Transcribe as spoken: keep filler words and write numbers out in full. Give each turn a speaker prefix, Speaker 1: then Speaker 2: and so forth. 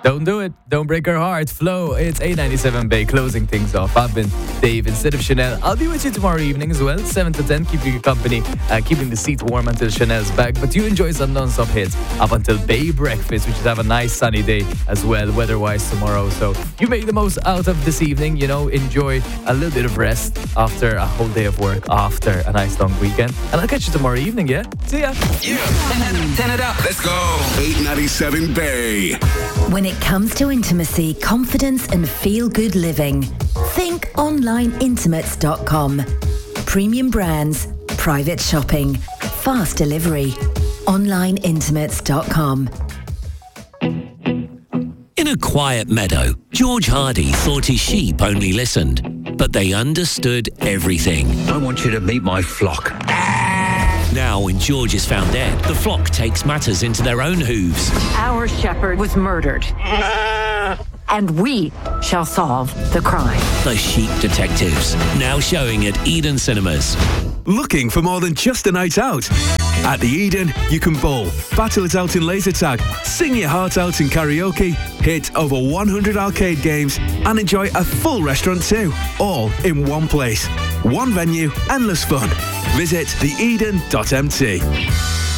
Speaker 1: Don't do it. Don't break her heart. Flo, it's eight ninety-seven Bay closing things off. I've been Dave instead of Chanel. I'll be with you tomorrow evening as well, seven to ten, keeping you company, uh, keeping the seat warm until Chanel's back. But you enjoy some non-stop hits up until Bay Breakfast. We should have a nice sunny day as well, weather-wise tomorrow. So you make the most out of this evening, you know, enjoy a little bit of rest after a whole day of work, after a nice long weekend. And I'll catch you tomorrow evening, yeah? See ya.
Speaker 2: Yeah. Turn it up. Let's go.
Speaker 3: eight ninety-seven Bay.
Speaker 4: When it comes to intimacy, confidence and feel-good living, think online intimates dot com. Premium brands, private shopping, fast delivery. online intimates dot com.
Speaker 5: In a quiet meadow, George Hardy thought his sheep only listened, but they understood everything.
Speaker 6: I want you to meet my flock.
Speaker 5: Now, when George is found dead, the flock takes matters into their own hooves.
Speaker 7: Our shepherd was murdered. And we shall solve the crime.
Speaker 5: The Sheep Detectives, now showing at Eden Cinemas.
Speaker 8: Looking for more than just a night out? At the Eden, you can bowl, battle it out in laser tag, sing your heart out in karaoke, hit over one hundred arcade games, and enjoy a full restaurant too, all in one place. One venue, endless fun. Visit the eden dot m t.